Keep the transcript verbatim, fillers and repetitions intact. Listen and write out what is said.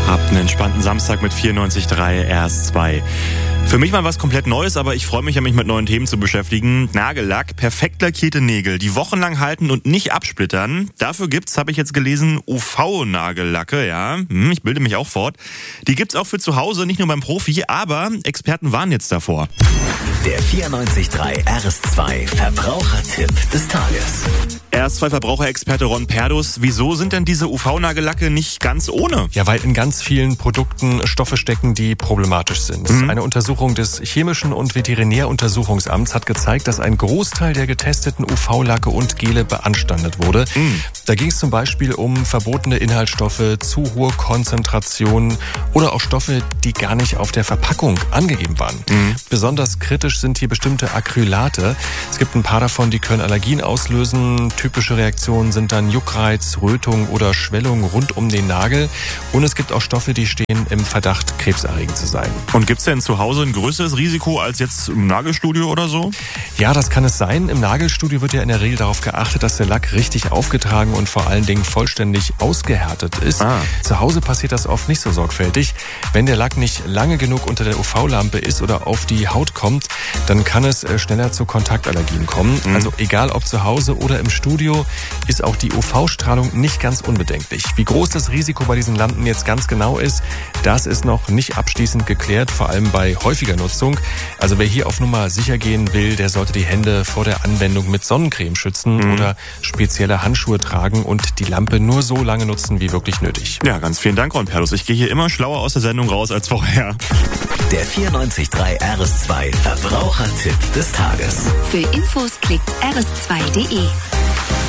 Habt einen entspannten Samstag mit vierundneunzig Komma drei R S zwei. Für mich mal was komplett Neues, aber ich freue mich ja, mich mit neuen Themen zu beschäftigen. Nagellack, perfekt lackierte Nägel, die wochenlang halten und nicht absplittern. Dafür gibt's, habe ich jetzt gelesen, U V-Nagellacke, ja. Hm, ich bilde mich auch fort. Die gibt's auch für zu Hause, nicht nur beim Profi, aber Experten warnen jetzt davor. Der vierundneunzig Komma drei R S zwei Verbrauchertipp des Tages. R S zwei Verbraucherexperte Ron Perdus, wieso sind denn diese U V-Nagellacke nicht ganz ohne? Ja, weil in ganz vielen Produkten Stoffe stecken, die problematisch sind. Mhm. Eine Untersuchung des Chemischen und Veterinäruntersuchungsamts hat gezeigt, dass ein Großteil der getesteten U V-Lacke und Gele beanstandet wurde. Mhm. Da ging es zum Beispiel um verbotene Inhaltsstoffe, zu hohe Konzentrationen oder auch Stoffe, die gar nicht auf der Verpackung angegeben waren. Mhm. Besonders kritisch sind hier bestimmte Acrylate. Es gibt ein paar davon, die können Allergien auslösen. Typische Reaktionen sind dann Juckreiz, Rötung oder Schwellung rund um den Nagel. Und es gibt auch Stoffe, die stehen im Verdacht, krebserregend zu sein. Und gibt es denn zu Hause ein größeres Risiko als jetzt im Nagelstudio oder so? Ja, das kann es sein. Im Nagelstudio wird ja in der Regel darauf geachtet, dass der Lack richtig aufgetragen und vor allen Dingen vollständig ausgehärtet ist. Ah. Zu Hause passiert das oft nicht so sorgfältig. Wenn der Lack nicht lange genug unter der U V-Lampe ist oder auf die Haut kommt, dann kann es schneller zu Kontaktallergien kommen. Mhm. Also egal ob zu Hause oder im Studio, ist auch die U V-Strahlung nicht ganz unbedenklich. Wie groß das Risiko bei diesen Lampen jetzt ganz genau ist, das ist noch nicht abschließend geklärt, vor allem bei häufiger Nutzung. Also wer hier auf Nummer sicher gehen will, der sollte die Hände vor der Anwendung mit Sonnencreme schützen mhm. oder spezielle Handschuhe tragen und die Lampe nur so lange nutzen, wie wirklich nötig. Ja, ganz vielen Dank, Ron Perdus. Ich gehe hier immer schlauer aus der Sendung raus als vorher. Der vierundneunzig Komma drei R S zwei Verbrauchertipp des Tages. Für Infos klickt r s zwei punkt d e.